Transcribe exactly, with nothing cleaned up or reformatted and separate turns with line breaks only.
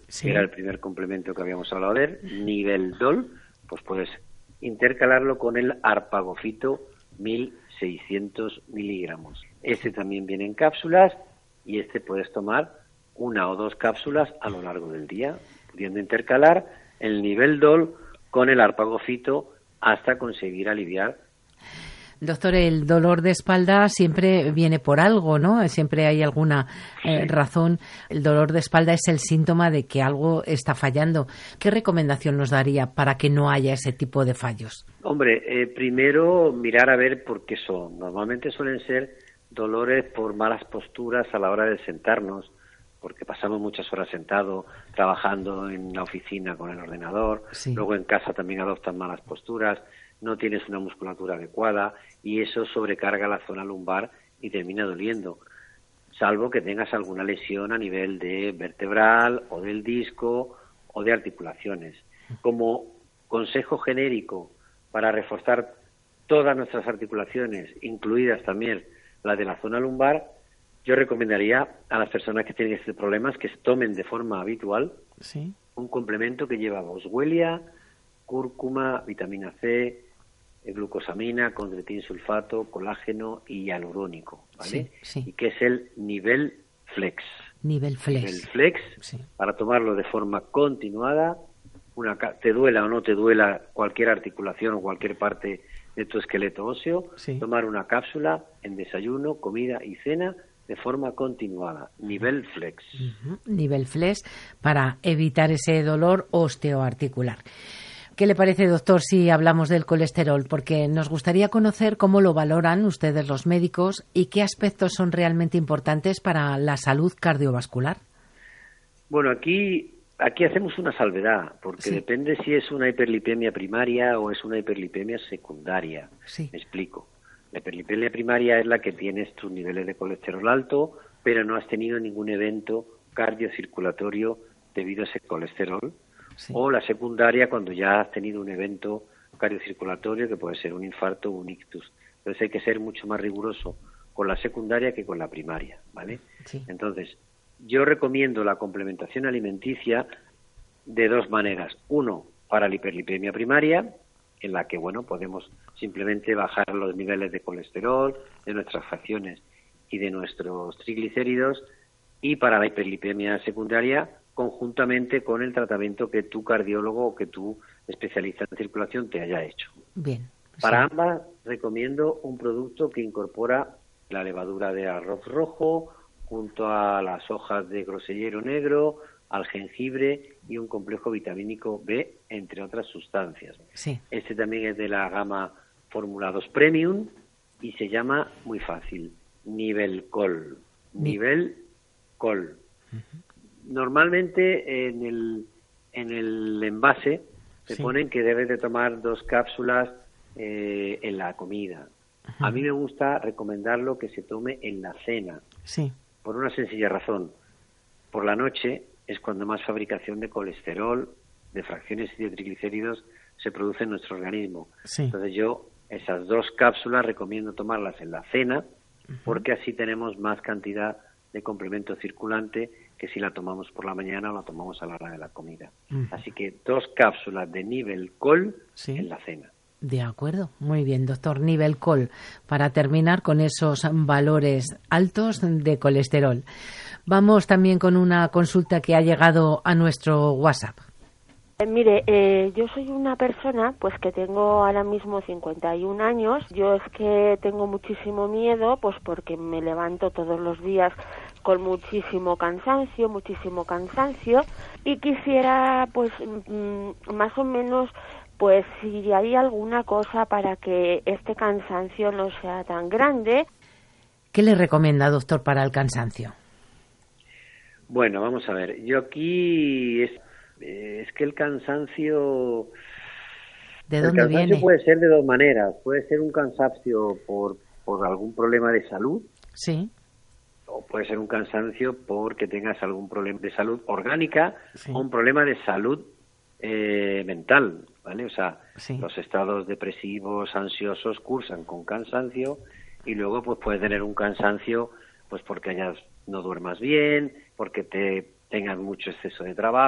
sí.
que era el primer complemento que habíamos hablado de él, Niveldol, pues puedes intercalarlo con el Arpagofito mil seiscientos miligramos. Este también viene en cápsulas y este puedes tomar una o dos cápsulas a lo largo del día, pudiendo intercalar el Niveldol con el Arpagofito hasta conseguir aliviar.
Doctor, el dolor de espalda siempre viene por algo, ¿no? Siempre hay alguna eh,
Sí.
razón. El dolor de espalda es el síntoma de que algo está fallando. ¿Qué recomendación nos daría para que no haya ese tipo de fallos?
Hombre, eh, primero mirar a ver por qué son. Normalmente suelen ser dolores por malas posturas a la hora de sentarnos, porque pasamos muchas horas sentados, trabajando en la oficina con el ordenador,
Sí.
luego en casa también adoptan malas posturas, no tienes una musculatura adecuada y eso sobrecarga la zona lumbar y termina doliendo, salvo que tengas alguna lesión a nivel de vertebral o del disco o de articulaciones. Como consejo genérico para reforzar todas nuestras articulaciones, incluidas también las de la zona lumbar, yo recomendaría a las personas que tienen este problemas que tomen de forma habitual
Sí.
un complemento que lleva boswellia, cúrcuma, vitamina C, glucosamina, condroitin sulfato, colágeno y hialurónico, ¿vale?
Sí, sí.
Y que es el Nivel Flex.
Nivel Flex.
Nivel Flex,
Sí.
para tomarlo de forma continuada, una, te duela o no te duela cualquier articulación o cualquier parte de tu esqueleto óseo,
Sí.
tomar una cápsula en desayuno, comida y cena de forma continuada. Nivel Flex.
Uh-huh. Nivel Flex para evitar ese dolor osteoarticular. ¿Qué le parece, doctor, si hablamos del colesterol? Porque nos gustaría conocer cómo lo valoran ustedes los médicos y qué aspectos son realmente importantes para la salud cardiovascular.
Bueno, aquí aquí hacemos una salvedad, porque
Sí.
depende si es una hiperlipemia primaria o es una hiperlipemia secundaria.
Sí.
Me explico. La hiperlipemia primaria es la que tienes tus niveles de colesterol alto, pero no has tenido ningún evento cardiocirculatorio debido a ese colesterol.
Sí.
O la secundaria, cuando ya has tenido un evento cardiocirculatorio, que puede ser un infarto o un ictus. Entonces hay que ser mucho más riguroso con la secundaria que con la primaria, ¿vale?
Sí.
Entonces, yo recomiendo la complementación alimenticia de dos maneras. Uno, para la hiperlipemia primaria, en la que, bueno, podemos simplemente bajar los niveles de colesterol, de nuestras facciones y de nuestros triglicéridos, y para la hiperlipemia secundaria, conjuntamente con el tratamiento que tu cardiólogo o que tu especialista en circulación te haya hecho.
Bien.
Para
Sí.
ambas recomiendo un producto que incorpora la levadura de arroz rojo junto a las hojas de grosellero negro, al jengibre y un complejo vitamínico B, entre otras sustancias.
Sí.
Este también es de la gama Formulados Premium y se llama, muy fácil, Nivelcol.
Ni-
Nivelcol. Normalmente en el, en el envase se
Sí.
ponen que debes de tomar dos cápsulas eh, en la comida. A mí me gusta recomendarlo que se tome en la cena,
Sí.
por una sencilla razón. Por la noche es cuando más fabricación de colesterol, de fracciones y de triglicéridos se produce en nuestro organismo.
Sí.
Entonces yo esas dos cápsulas recomiendo tomarlas en la cena, porque así tenemos más cantidad de complemento circulante que si la tomamos por la mañana o la tomamos a la hora de la comida.
Ujú.
Así que dos cápsulas de Nivelcol
Sí.
en la cena.
De acuerdo, muy bien, doctor. Nivelcol, para terminar con esos valores altos de colesterol. Vamos también con una consulta que ha llegado a nuestro WhatsApp.
Eh, mire, eh, yo soy una persona pues que tengo ahora mismo cincuenta y un años. Yo es que tengo muchísimo miedo, pues porque me levanto todos los días con muchísimo cansancio, muchísimo cansancio, y quisiera pues mm, más o menos pues si hay alguna cosa para que este cansancio no sea tan grande.
¿Qué le recomienda, doctor, para el cansancio?
Bueno, vamos a ver. Yo aquí es, eh, es que el cansancio...
¿De
el
dónde
cansancio
viene?
puede ser de dos maneras. Puede ser un cansancio por, por algún problema de salud,
Sí.
o puede ser un cansancio porque tengas algún problema de salud orgánica,
Sí.
o un problema de salud eh, mental, ¿vale? O sea,
Sí.
los estados depresivos, ansiosos cursan con cansancio y luego pues puedes tener un cansancio pues porque hayas no duermas bien, porque te tengas mucho exceso de trabajo.